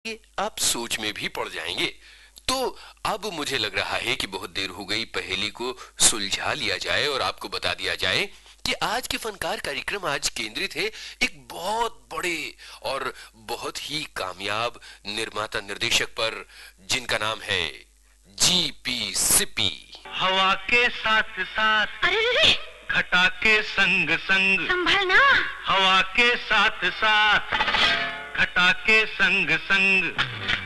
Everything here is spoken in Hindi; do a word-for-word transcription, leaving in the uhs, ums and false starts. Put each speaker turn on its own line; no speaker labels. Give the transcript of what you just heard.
ये आप सोच में भी पड़ जाएंगे। तो अब मुझे लग रहा है कि बहुत देर हो गई, पहेली को सुलझा लिया जाए और आपको बता दिया जाए कि आज के फनकार कार्यक्रम आज केंद्रित है एक बहुत बड़े और बहुत ही कामयाब निर्माता निर्देशक पर, जिनका नाम है जीपी सिपी।
हवा के साथ साथ,
अरे रे,
घटा के संग संग,
संभलना।
हवा के साथ साथ, घटा के संग संग,